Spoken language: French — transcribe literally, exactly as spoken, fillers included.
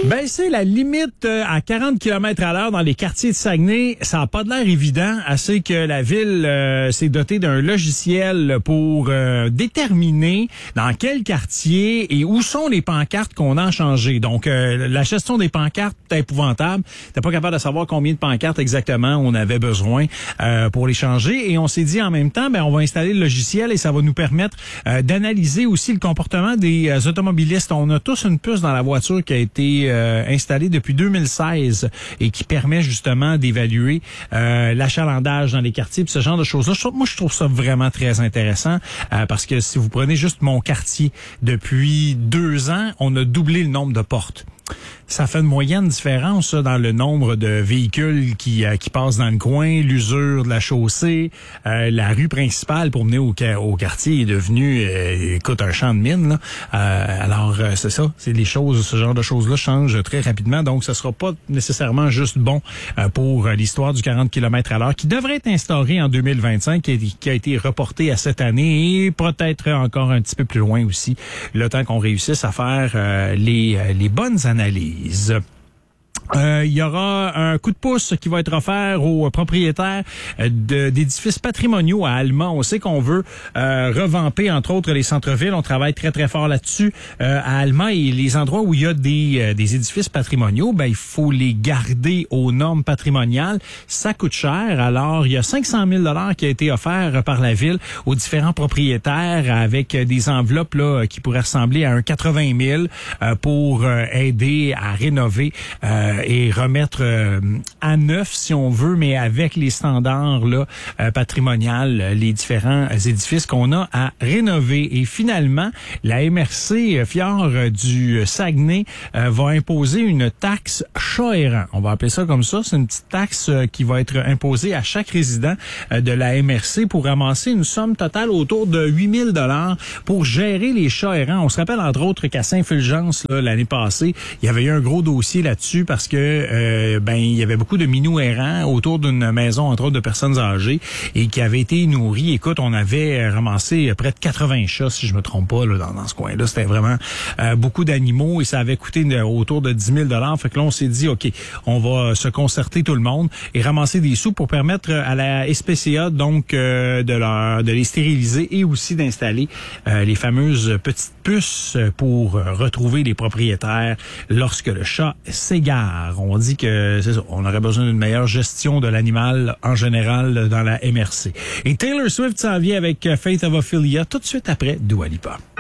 Ben, c'est la limite euh, à quarante kilomètres à l'heure dans les quartiers de Saguenay. Ça n'a pas de l'air évident, assez que la ville euh, s'est dotée d'un logiciel pour euh, déterminer dans quel quartier et où sont les pancartes qu'on a changées. Donc, euh, la gestion des pancartes est épouvantable. T'es pas capable de savoir combien de pancartes exactement on avait besoin euh, pour les changer. Et on s'est dit en même temps, ben on va installer le logiciel et ça va nous permettre euh, d'analyser aussi le comportement des euh, automobilistes. On a tous une puce dans la voiture qui a été euh, installée depuis deux mille seize et qui permet justement d'évaluer euh, l'achalandage dans les quartiers, pis ce genre de choses-là. Je, moi, je trouve ça vraiment très intéressant euh, parce que si vous prenez juste mon quartier, depuis deux ans, on a doublé le nombre de portes. Ça fait une moyenne différence ça, dans le nombre de véhicules qui euh, qui passent dans le coin, l'usure de la chaussée, euh, la rue principale pour mener au, au quartier est devenue, euh, écoute, un champ de mine. Là. Euh, alors, euh, c'est ça, c'est les choses, ce genre de choses-là changent très rapidement, donc ce sera pas nécessairement juste bon euh, pour euh, l'histoire du quarante kilomètres à l'heure qui devrait être instauré en deux mille vingt-cinq, qui, qui a été reporté à cette année et peut-être encore un petit peu plus loin aussi, le temps qu'on réussisse à faire euh, les, les bonnes analyses. Euh, il y aura un coup de pouce qui va être offert aux propriétaires de, d'édifices patrimoniaux à Alma. On sait qu'on veut euh, revamper, entre autres, les centres-villes. On travaille très, très fort là-dessus euh, à Alma. Et les endroits où il y a des, euh, des édifices patrimoniaux, ben il faut les garder aux normes patrimoniales. Ça coûte cher. Alors, il y a cinq cent mille dollars qui a été offert par la ville aux différents propriétaires avec des enveloppes là qui pourraient ressembler à un quatre-vingt mille euh, pour euh, aider à rénover euh, et remettre euh, à neuf, si on veut, mais avec les standards là euh, patrimoniales, les différents édifices qu'on a à rénover. Et finalement, la M R C Fjord du Saguenay euh, va imposer une taxe chat errant. On va appeler ça comme ça. C'est une petite taxe euh, qui va être imposée à chaque résident euh, de la M R C pour ramasser une somme totale autour de huit mille dollars pour gérer les chats errants. On se rappelle entre autres qu'à Saint-Fulgence, là, l'année passée, il y avait eu un gros dossier là-dessus parce que euh, ben il y avait beaucoup de minous errants autour d'une maison, entre autres de personnes âgées, et qui avaient été nourris. Écoute, on avait ramassé près de quatre-vingts chats, si je me trompe pas, là, dans, dans ce coin-là. C'était vraiment euh, beaucoup d'animaux et ça avait coûté une, autour de dix mille dollars. Fait que là, on s'est dit, OK, on va se concerter tout le monde et ramasser des sous pour permettre à la S P C A, donc, euh, de, leur, de les stériliser et aussi d'installer euh, les fameuses petites puces pour retrouver les propriétaires lorsque le chat s'égare. On dit que c'est ça, on aurait besoin d'une meilleure gestion de l'animal en général dans la M R C. Et Taylor Swift s'en vient avec Faith of Ophelia tout de suite après Dua Lipa.